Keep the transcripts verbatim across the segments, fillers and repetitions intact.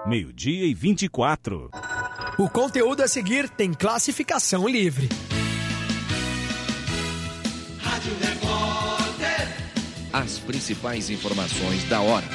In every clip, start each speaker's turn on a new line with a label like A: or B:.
A: meio-dia e vinte e quatro.
B: O conteúdo a seguir tem classificação livre.
C: Rádio Repórter.
D: As principais informações da hora.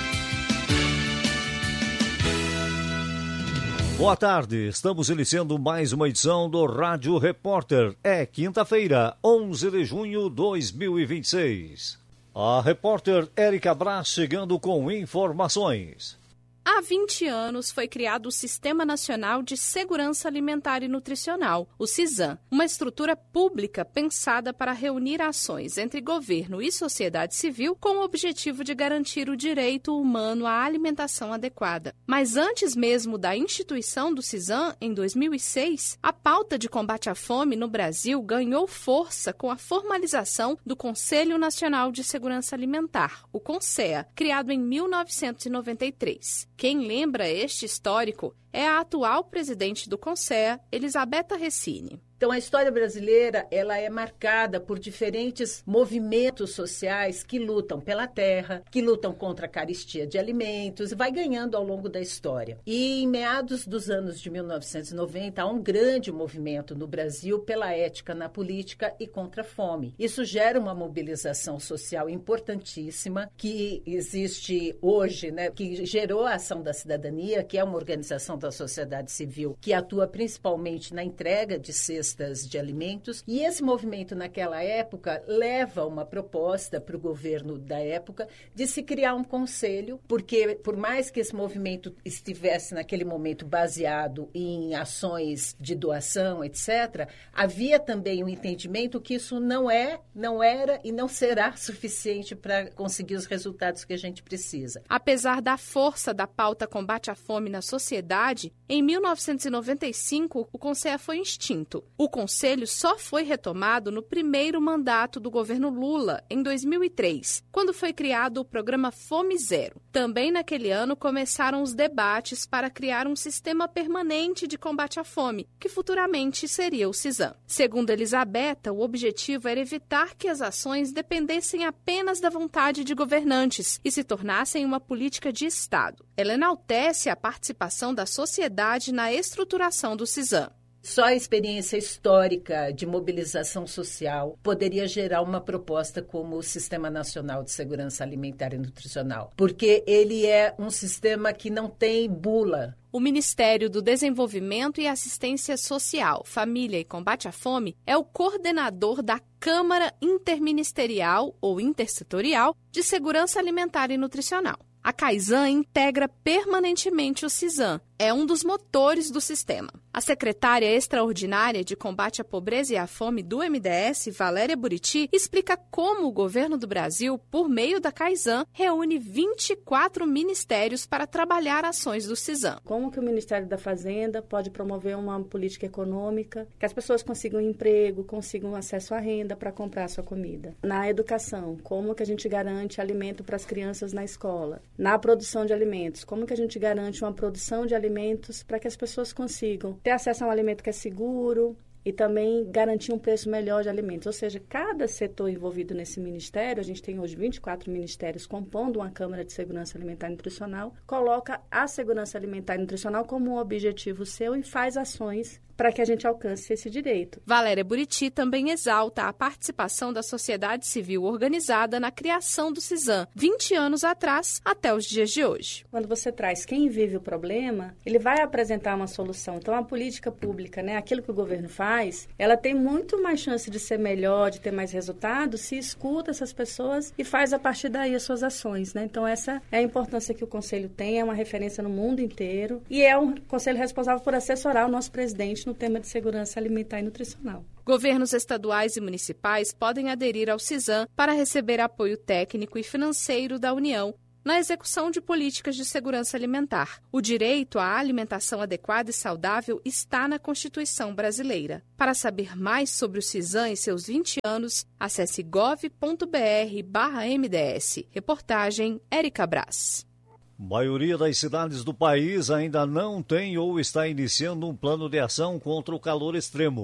E: Boa tarde, estamos iniciando mais uma edição do Rádio Repórter. É quinta-feira, onze de junho de dois mil e vinte e seis. A repórter Érica Braz chegando com informações.
F: Há vinte anos foi criado o Sistema Nacional de Segurança Alimentar e Nutricional, o SISAN, uma estrutura pública pensada para reunir ações entre governo e sociedade civil com o objetivo de garantir o direito humano à alimentação adequada. Mas antes mesmo da instituição do SISAN, em dois mil e seis, a pauta de combate à fome no Brasil ganhou força com a formalização do Conselho Nacional de Segurança Alimentar, o CONSEA, criado em mil novecentos e noventa e três. Quem lembra este histórico é a atual presidente do CONSEA, Elisabetta Recini.
G: Então, a história brasileira ela é marcada por diferentes movimentos sociais que lutam pela terra, que lutam contra a carestia de alimentos, e vai ganhando ao longo da história. E em meados dos anos de mil novecentos e noventa, há um grande movimento no Brasil pela ética na política e contra a fome. Isso gera uma mobilização social importantíssima que existe hoje, né, que gerou a Ação da Cidadania, que é uma organização da sociedade civil que atua principalmente na entrega de cestas de alimentos, e esse movimento naquela época leva uma proposta para o governo da época de se criar um conselho, porque por mais que esse movimento estivesse naquele momento baseado em ações de doação, etcétera, havia também um entendimento que isso não é, não era e não será suficiente para conseguir os resultados que a gente precisa.
F: Apesar da força da pauta combate à fome na sociedade, em mil novecentos e noventa e cinco o CONSEA foi extinto. O Conselho só foi retomado no primeiro mandato do governo Lula, em dois mil e três, quando foi criado o programa Fome Zero. Também naquele ano começaram os debates para criar um sistema permanente de combate à fome, que futuramente seria o SISAN. Segundo Elisabetta, o objetivo era evitar que as ações dependessem apenas da vontade de governantes e se tornassem uma política de Estado. Ela enaltece a participação da sociedade na estruturação do SISAN.
G: Só a experiência histórica de mobilização social poderia gerar uma proposta como o Sistema Nacional de Segurança Alimentar e Nutricional, porque ele é um sistema que não tem bula.
F: O Ministério do Desenvolvimento e Assistência Social, Família e Combate à Fome é o coordenador da Câmara Interministerial ou Intersetorial de Segurança Alimentar e Nutricional. A CAISAN integra permanentemente o SISAN, é um dos motores do sistema. A secretária extraordinária de combate à pobreza e à fome do M D S, Valéria Buriti, explica como o governo do Brasil, por meio da CAISAN, reúne vinte e quatro ministérios para trabalhar ações do SISAN.
H: Como que o Ministério da Fazenda pode promover uma política econômica, que as pessoas consigam emprego, consigam acesso à renda para comprar sua comida. Na educação, como que a gente garante alimento para as crianças na escola. Na produção de alimentos, como que a gente garante uma produção de alimentos para que as pessoas consigam ter acesso a um alimento que é seguro e também garantir um preço melhor de alimentos. Ou seja, cada setor envolvido nesse ministério, a gente tem hoje vinte e quatro ministérios compondo uma Câmara de Segurança Alimentar e Nutricional, coloca a segurança alimentar e nutricional como um objetivo seu e faz ações para que a gente alcance esse direito.
F: Valéria Buriti também exalta a participação da sociedade civil organizada na criação do SISAN, vinte anos atrás até os dias de hoje.
H: Quando você traz quem vive o problema, ele vai apresentar uma solução. Então, a política pública, né, aquilo que o governo faz, ela tem muito mais chance de ser melhor, de ter mais resultado, se escuta essas pessoas e faz a partir daí as suas ações, né? Então, essa é a importância que o Conselho tem, é uma referência no mundo inteiro e é um conselho responsável por assessorar o nosso presidente no tema de segurança alimentar e nutricional.
F: Governos estaduais e municipais podem aderir ao SISAN para receber apoio técnico e financeiro da União na execução de políticas de segurança alimentar. O direito à alimentação adequada e saudável está na Constituição brasileira. Para saber mais sobre o SISAN e seus vinte anos, acesse gov ponto br barra M D S. Reportagem Érica Braz.
E: Maioria das cidades do país ainda não tem ou está iniciando um plano de ação contra o calor extremo.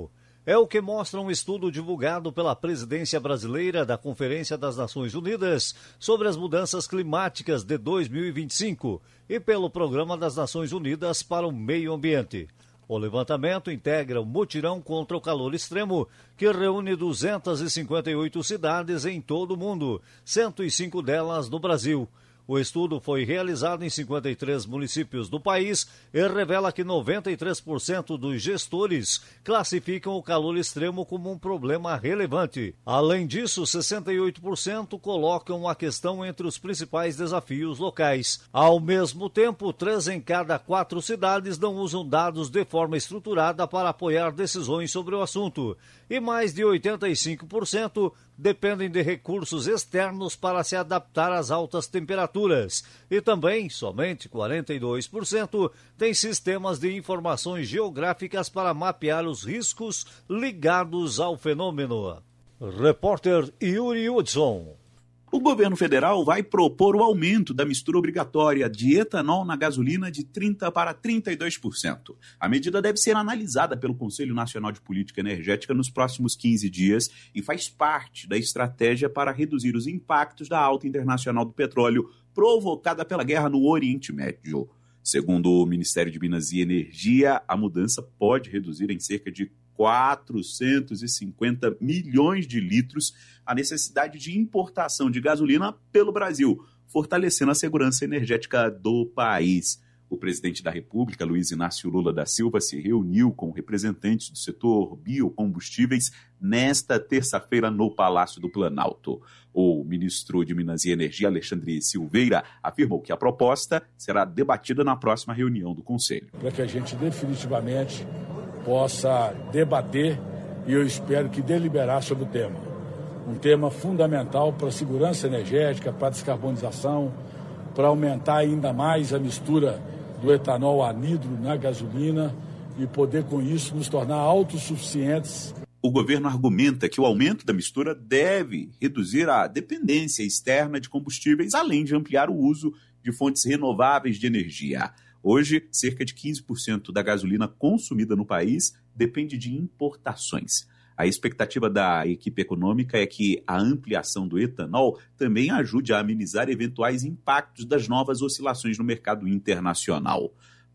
E: É o que mostra um estudo divulgado pela presidência brasileira da Conferência das Nações Unidas sobre as Mudanças Climáticas de dois mil e vinte e cinco e pelo Programa das Nações Unidas para o Meio Ambiente. O levantamento integra o mutirão contra o calor extremo, que reúne duzentas e cinquenta e oito cidades em todo o mundo, cento e cinco delas no Brasil. O estudo foi realizado em cinquenta e três municípios do país e revela que noventa e três por cento dos gestores classificam o calor extremo como um problema relevante. Além disso, sessenta e oito por cento colocam a questão entre os principais desafios locais. Ao mesmo tempo, três em cada quatro cidades não usam dados de forma estruturada para apoiar decisões sobre o assunto. E mais de oitenta e cinco por cento dependem de recursos externos para se adaptar às altas temperaturas. E também, somente quarenta e dois por cento têm sistemas de informações geográficas para mapear os riscos ligados ao fenômeno. Repórter Yuri Hudson.
I: O governo federal vai propor o aumento da mistura obrigatória de etanol na gasolina de trinta por cento para trinta e dois por cento. A medida deve ser analisada pelo Conselho Nacional de Política Energética nos próximos quinze dias e faz parte da estratégia para reduzir os impactos da alta internacional do petróleo provocada pela guerra no Oriente Médio. Segundo o Ministério de Minas e Energia, a mudança pode reduzir em cerca de quatrocentos e cinquenta milhões de litros a necessidade de importação de gasolina pelo Brasil, fortalecendo a segurança energética do país. O presidente da República, Luiz Inácio Lula da Silva, se reuniu com representantes do setor biocombustíveis nesta terça-feira no Palácio do Planalto. O ministro de Minas e Energia, Alexandre Silveira, afirmou que a proposta será debatida na próxima reunião do Conselho.
J: Para que a gente definitivamente possa debater e eu espero que deliberar sobre o tema. Um tema fundamental para a segurança energética, para a descarbonização, para aumentar ainda mais a mistura do etanol anidro na gasolina e poder com isso nos tornar autossuficientes.
I: O governo argumenta que o aumento da mistura deve reduzir a dependência externa de combustíveis, além de ampliar o uso de fontes renováveis de energia. Hoje, cerca de quinze por cento da gasolina consumida no país depende de importações. A expectativa da equipe econômica é que a ampliação do etanol também ajude a amenizar eventuais impactos das novas oscilações no mercado internacional.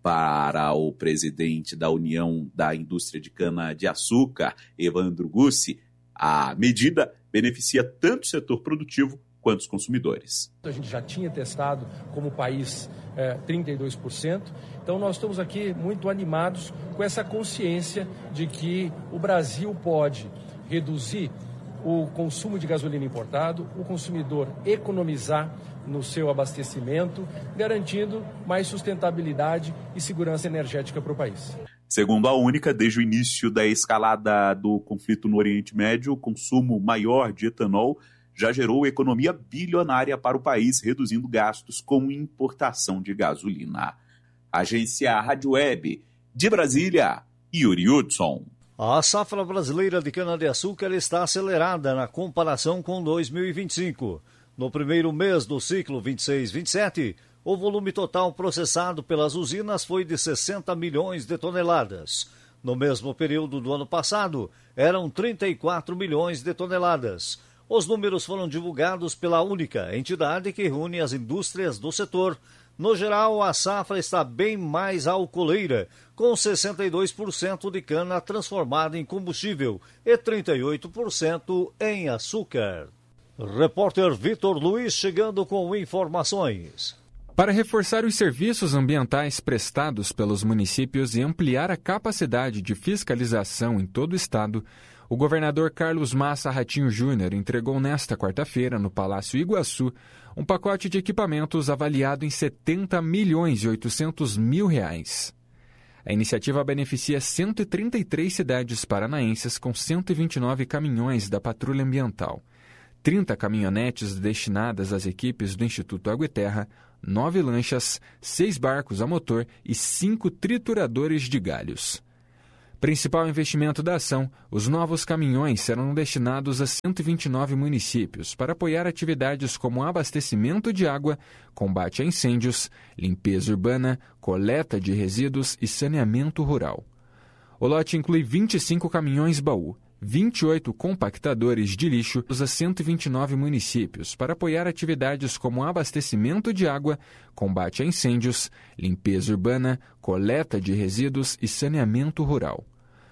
I: Para o presidente da União da Indústria de Cana-de-Açúcar, Evandro Gussi, a medida beneficia tanto o setor produtivo quanto os consumidores.
K: A gente já tinha testado como país é, trinta e dois por cento, então nós estamos aqui muito animados com essa consciência de que o Brasil pode reduzir o consumo de gasolina importado, o consumidor economizar no seu abastecimento, garantindo mais sustentabilidade e segurança energética para o país.
I: Segundo a Única, desde o início da escalada do conflito no Oriente Médio, o consumo maior de etanol já gerou economia bilionária para o país, reduzindo gastos com importação de gasolina. Agência Rádio Web, de Brasília, Yuri Hudson.
E: A safra brasileira de cana-de-açúcar está acelerada na comparação com dois mil e vinte e cinco. No primeiro mês do ciclo vinte e seis vinte e sete, o volume total processado pelas usinas foi de sessenta milhões de toneladas. No mesmo período do ano passado, eram trinta e quatro milhões de toneladas. Os números foram divulgados pela Única, entidade que reúne as indústrias do setor. No geral, a safra está bem mais alcooleira, com sessenta e dois por cento de cana transformada em combustível e trinta e oito por cento em açúcar. Repórter Vitor Luiz chegando com informações.
L: Para reforçar os serviços ambientais prestados pelos municípios e ampliar a capacidade de fiscalização em todo o estado, o governador Carlos Massa Ratinho Júnior entregou nesta quarta-feira, no Palácio Iguaçu, um pacote de equipamentos avaliado em setenta milhões e oitocentos mil reais. A iniciativa beneficia cento e trinta e três cidades paranaenses com cento e vinte e nove caminhões da Patrulha Ambiental, trinta caminhonetes destinadas às equipes do Instituto Água e Terra, nove lanchas, seis barcos a motor e cinco trituradores de galhos. Principal investimento da ação, os novos caminhões serão destinados a cento e vinte e nove municípios para apoiar atividades como abastecimento de água, combate a incêndios, limpeza urbana, coleta de resíduos e saneamento rural. O lote inclui vinte e cinco caminhões-baú, vinte e oito compactadores de lixo a cento e vinte e nove municípios para apoiar atividades como abastecimento de água, combate a incêndios, limpeza urbana, coleta de resíduos e saneamento rural.